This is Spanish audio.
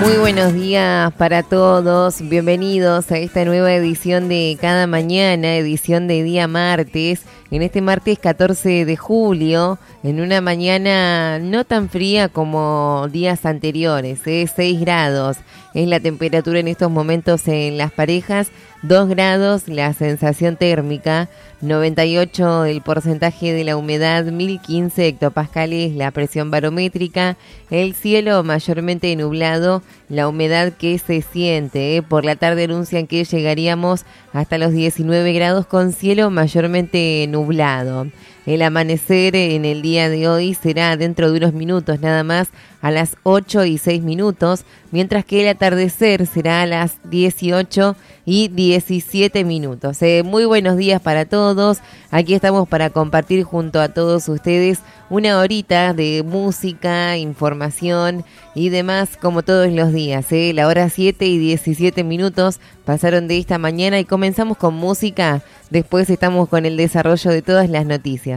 Muy buenos días para todos, bienvenidos a esta nueva edición de Cada Mañana, edición de día martes, en este martes 14 de julio, en una mañana no tan fría como días anteriores, 6 grados es la temperatura en estos momentos en Las Parejas, 2 grados la sensación térmica, 98 el porcentaje de la humedad, 1015 hectopascales la presión barométrica, el cielo mayormente nublado, la humedad que se siente, por la tarde anuncian que llegaríamos hasta los 19 grados con cielo mayormente nublado. El amanecer en el día de hoy será dentro de unos minutos nada más, a las 8:06, mientras que el atardecer será a las 18:17. Muy buenos días para todos, aquí estamos para compartir junto a todos ustedes una horita de música, información y demás como todos los días. La hora 7:17 pasaron de esta mañana y comenzamos con música, después estamos con el desarrollo de todas las noticias.